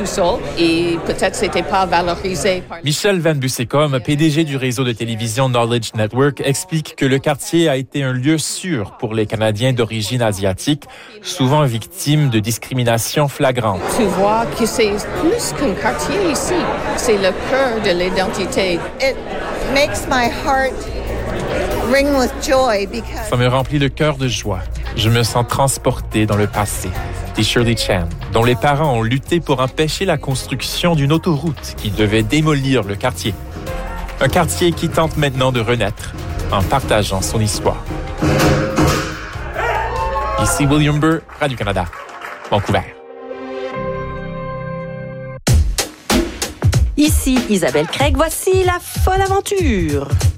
sous-sol et peut-être c'était pas valorisé. Michel Van Bussecom, PDG du réseau de télévision Knowledge Network, explique que le quartier a été un lieu sûr pour les Canadiens d'origine asiatique, souvent victimes de discrimination flagrante. Tu vois que c'est plus qu'un quartier ici. C'est le cœur de l'identité. It makes my heart ring with joy because... Ça me remplit le cœur de joie. Je me sens transporté dans le passé, dit Shirley Chan, dont les parents ont lutté pour empêcher la construction d'une autoroute qui devait démolir le quartier. Un quartier qui tente maintenant de renaître en partageant son histoire. Ici William Burr, Radio-Canada, Vancouver. Ici Isabelle Craig, voici la folle aventure.